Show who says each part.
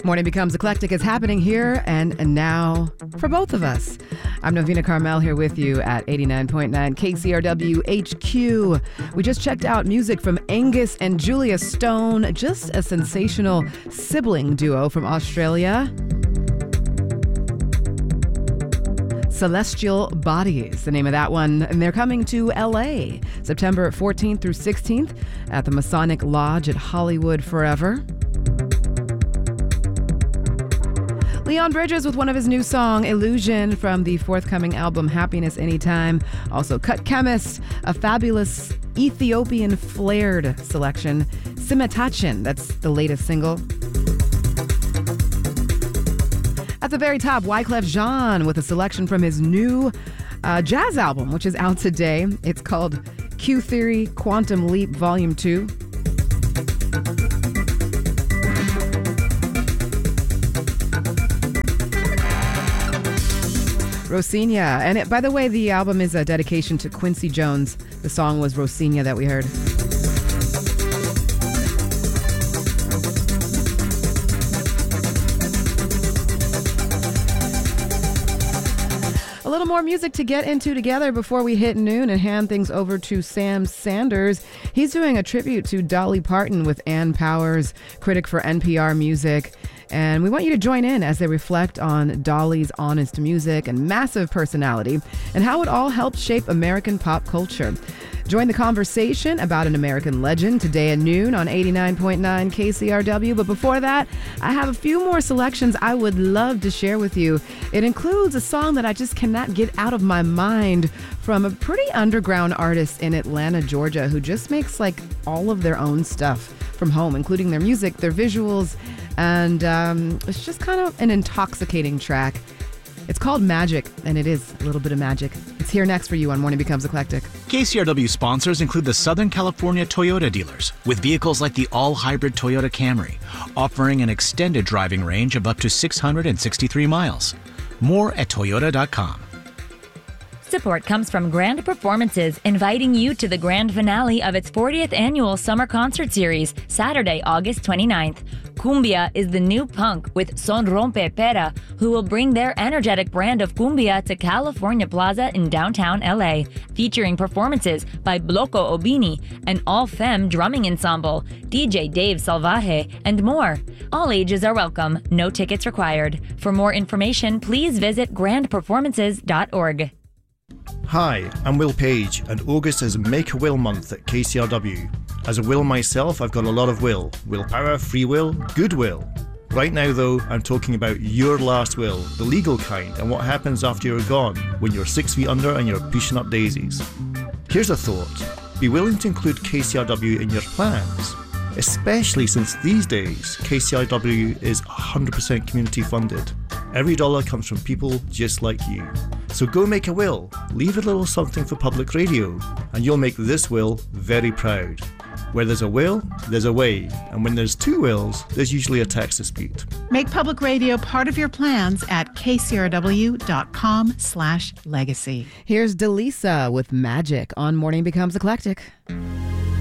Speaker 1: Morning Becomes Eclectic is happening here and now for both of us. I'm Novena Carmel here with you at 89.9 KCRW HQ. We just checked out music from Angus and Julia Stone, just a sensational sibling duo from Australia. Celestial Bodies, the name of that one. And they're coming to LA September 14th through 16th at the Masonic Lodge at Hollywood Forever. Leon Bridges with one of his new song, Illusion, from the forthcoming album Happiness Anytime. Also Cut Chemist, a fabulous Ethiopian flared selection. Simetachin, that's the latest single. At the very top, Wyclef Jean with a selection from his new jazz album, which is out today. It's called Q Theory Quantum Leap Volume 2. Rocinha. And by the way, the album is a dedication to Quincy Jones. The song was Rocinha that we heard. A little more music to get into together before we hit noon and hand things over to Sam Sanders. He's doing a tribute to Dolly Parton with Ann Powers, critic for NPR Music. And we want you to join in as they reflect on Dolly's honest music and massive personality and how it all helped shape American pop culture. Join the conversation about an American legend today at noon on 89.9 KCRW. But before that, I have a few more selections I would love to share with you. It includes a song that I just cannot get out of my mind from a pretty underground artist in Atlanta, Georgia, who just makes like all of their own stuff from home, including their music, their visuals, and it's just kind of an intoxicating track. It's called Magic, and it is a little bit of magic. It's here next for you on Morning Becomes Eclectic.
Speaker 2: KCRW sponsors include the Southern California Toyota dealers, with vehicles like the all-hybrid Toyota Camry, offering an extended driving range of up to 663 miles. More at toyota.com.
Speaker 3: Support comes from Grand Performances, inviting you to the grand finale of its 40th annual summer concert series, Saturday, August 29th. Cumbia is the new punk with Son Rompe Pera, who will bring their energetic brand of cumbia to California Plaza in downtown LA, featuring performances by Bloco Obini, an all-femme drumming ensemble, DJ Dave Salvaje, and more. All ages are welcome, no tickets required. For more information, please visit grandperformances.org.
Speaker 4: Hi, I'm Will Page, and August is Make a Will Month at KCRW. As a will myself, I've got a lot of will. Willpower, free will, goodwill. Right now though, I'm talking about your last will, the legal kind, and what happens after you're gone, when you're 6 feet under and you're pushing up daisies. Here's a thought. Be willing to include KCRW in your plans, especially since these days, KCRW is 100% community funded. Every dollar comes from people just like you. So go make a will, leave a little something for public radio, and you'll make this will very proud. Where there's a will, there's a way, and when there's two wills, there's usually a tax dispute.
Speaker 5: Make public radio part of your plans at kcrw.com/legacy.
Speaker 1: Here's Delisa with Magic on Morning Becomes Eclectic.